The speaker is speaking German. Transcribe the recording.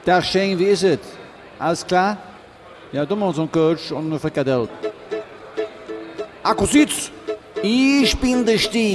Dag Shane, wie ist es? Alles klar? Ja, doe maar ons een Coach und eine Frikadelle. Akku Süd! Ich bin der Stier.